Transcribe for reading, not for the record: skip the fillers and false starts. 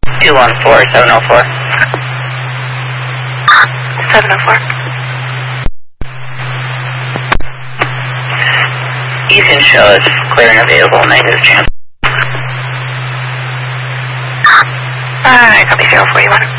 214-704. 704. You can show us clear and available, negative chance. Alright, copy 041.